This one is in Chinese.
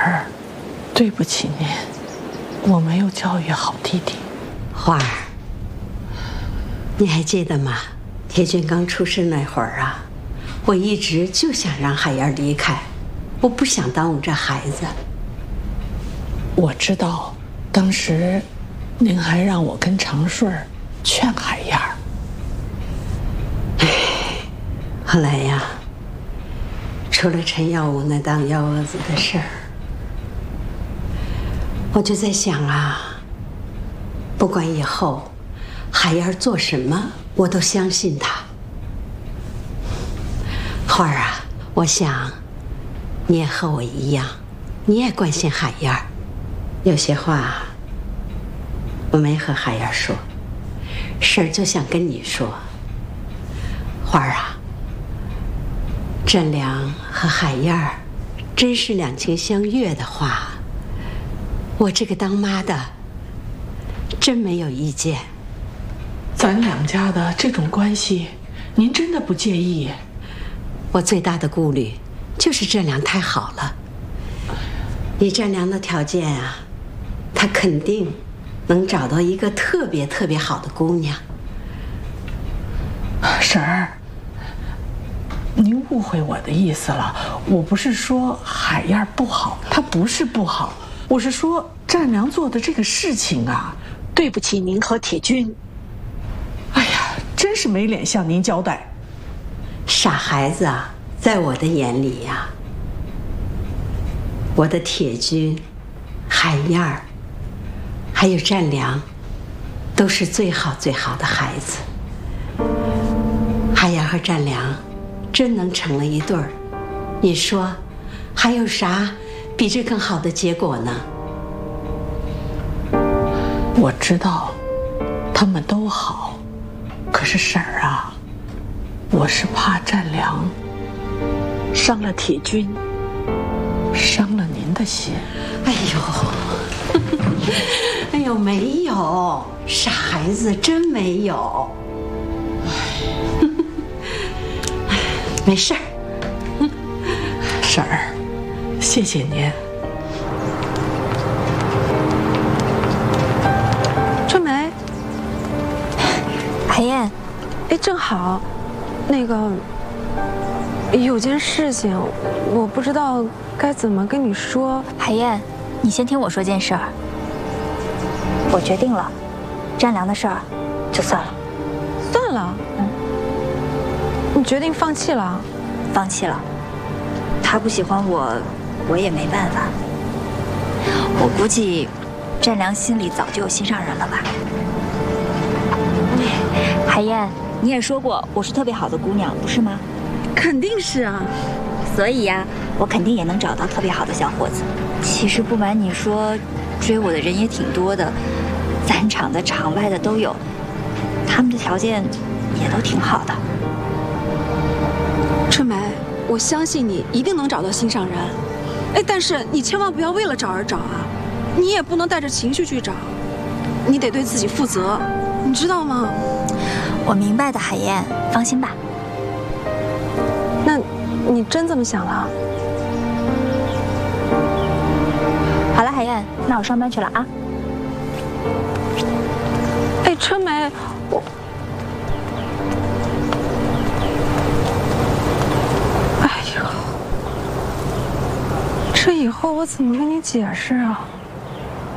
儿，对不起您，我没有教育好弟弟。 花儿，你还记得吗？铁军刚出生那会儿啊，我一直就想让海燕离开，我不想耽误这孩子。 我知道，当时您还让我跟长顺劝海燕。 后来呀，出了陈耀武那当幺蛾子的事儿，我就在想啊，不管以后海燕做什么，我都相信她。花儿啊，我想你也和我一样，你也关心海燕。有些话我没和海燕说，事儿就想跟你说。花儿啊，振良和海燕儿真是两情相悦的话，我这个当妈的真没有意见。 咱两家的这种关系，您真的不介意？ 我最大的顾虑就是振良太好了。以振良的条件啊，他肯定能找到一个特别特别好的姑娘。 婶儿，您误会我的意思了，我不是说海燕不好，她不是不好，我是说振良做的这个事情啊，对不起您和铁军。哎呀，真是没脸向您交代。 傻孩子啊，在我的眼里呀，我的铁军、海燕儿，还有振良，都是最好最好的孩子。海燕和振良真能成了一对儿，你说还有啥比这更好的结果呢？ 我知道他们都好，可是婶儿啊，我是怕振良伤了铁军，伤了您的心。 哎呦，哎呦，没有，傻孩子，真没有。没事儿， 婶儿，谢谢您。 春梅， 海燕， 哎，正好，那个有件事情，我不知道该怎么跟你说。 海燕，你先听我说件事儿。我决定了，振良的事儿就算了。 算了。你决定放弃了？ 放弃了。他不喜欢我，我也没办法。我估计振良心里早就有心上人了吧。海燕，你也说过我是特别好的姑娘，不是吗？ 肯定是啊。 所以呀，我肯定也能找到特别好的小伙子。其实不瞒你说，追我的人也挺多的，咱厂的、厂外的都有，他们的条件也都挺好的。 春梅，我相信你一定能找到心上人。哎，但是你千万不要为了找而找啊，你也不能带着情绪去找，你得对自己负责，你知道吗？ 我明白的，海燕，放心吧。 那你真这么想了？ 好了，海燕，那我上班去了啊。 哎，春梅，我。这以后我怎么跟你解释啊？